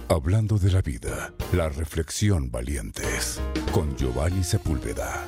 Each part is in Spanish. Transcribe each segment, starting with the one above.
Hablando de la vida, la reflexión valientes, con Giovanni Sepúlveda.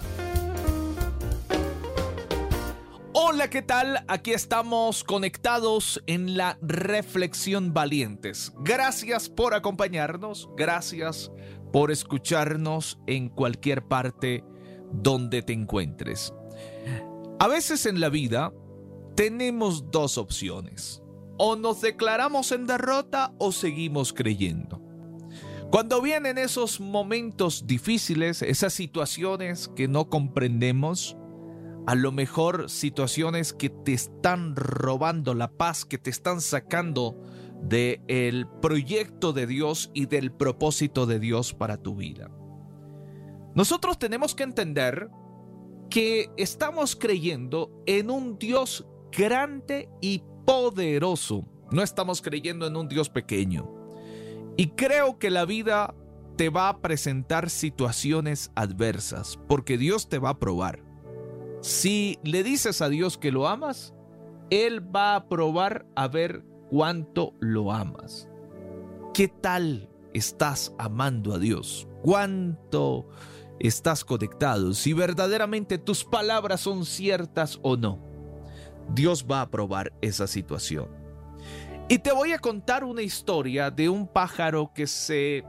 Hola, ¿qué tal? Aquí estamos conectados en la reflexión valientes. Gracias por acompañarnos, gracias por escucharnos en cualquier parte donde te encuentres. A veces en la vida tenemos dos opciones. O nos declaramos en derrota o seguimos creyendo. Cuando vienen esos momentos difíciles, esas situaciones que no comprendemos, a lo mejor situaciones que te están robando la paz, que te están sacando del proyecto de Dios y del propósito de Dios para tu vida. Nosotros tenemos que entender que estamos creyendo en un Dios grande y poderoso. No estamos creyendo en un Dios pequeño. Y creo que la vida te va a presentar situaciones adversas, porque Dios te va a probar. Si le dices a Dios que lo amas, Él va a probar a ver cuánto lo amas. ¿Qué tal estás amando a Dios? ¿Cuánto estás conectado? Si verdaderamente tus palabras son ciertas o no. Dios va a probar esa situación. Y te voy a contar una historia de un pájaro que se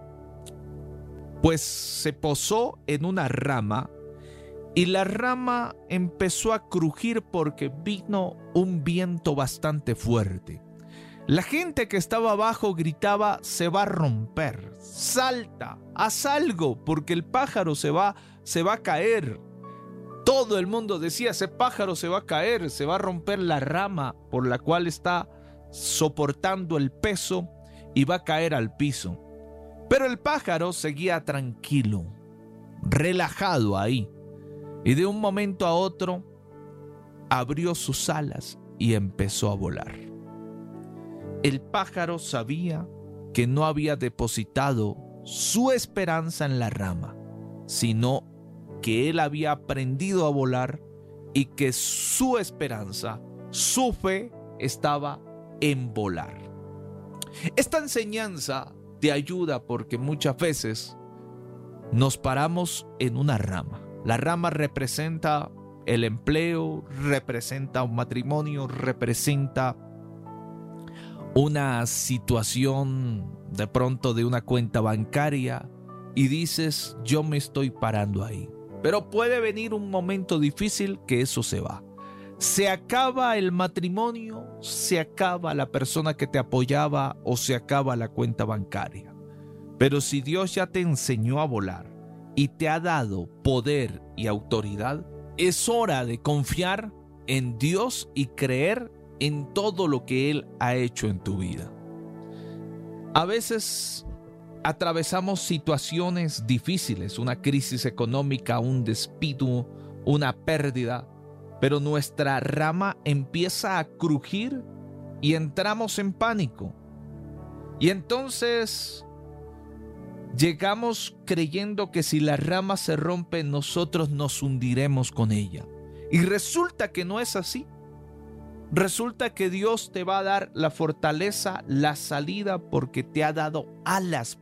posó en una rama y la rama empezó a crujir porque vino un viento bastante fuerte. La gente que estaba abajo gritaba: se va a romper, salta, haz algo porque el pájaro se va a caer. Todo el mundo decía: ese pájaro se va a caer, se va a romper la rama por la cual está soportando el peso y va a caer al piso. Pero el pájaro seguía tranquilo, relajado ahí, y de un momento a otro abrió sus alas y empezó a volar. El pájaro sabía que no había depositado su esperanza en la rama, sino que él había aprendido a volar y que su esperanza, su fe estaba en volar. Esta enseñanza te ayuda porque muchas veces nos paramos en una rama. La rama representa el empleo, representa un matrimonio, representa una situación de pronto de una cuenta bancaria y dices: yo me estoy parando ahí. Pero puede venir un momento difícil que eso se va. Se acaba el matrimonio, se acaba la persona que te apoyaba o se acaba la cuenta bancaria. Pero si Dios ya te enseñó a volar y te ha dado poder y autoridad, es hora de confiar en Dios y creer en todo lo que Él ha hecho en tu vida. A veces atravesamos situaciones difíciles, una crisis económica, un despido, una pérdida, pero nuestra rama empieza a crujir y entramos en pánico. Y entonces llegamos creyendo que si la rama se rompe, nosotros nos hundiremos con ella. Y resulta que no es así. Resulta que Dios te va a dar la fortaleza, la salida, porque te ha dado alas